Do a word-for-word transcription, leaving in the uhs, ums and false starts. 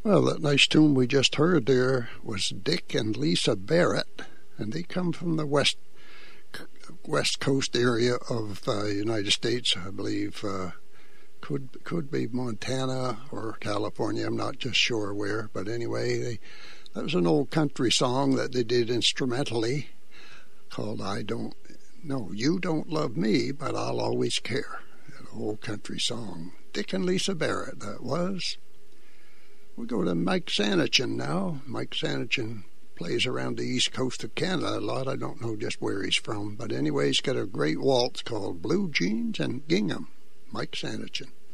Well, that nice tune we just heard there was Dick and Lisa Barrett, and they come from the west west coast area of the uh, United States, I believe. Uh, could could be Montana or California. I'm not just sure where, but anyway, they, that was an old country song that they did instrumentally called "I Don't." No, you don't love me, but I'll always care. An old country song. Dick and Lisa Barrett, that was. We go to Mike Sanichin now. Mike Sanichin plays around the east coast of Canada a lot. I don't know just where he's from. But anyway, he's got a great waltz called Blue Jeans and Gingham. Mike Sanichin.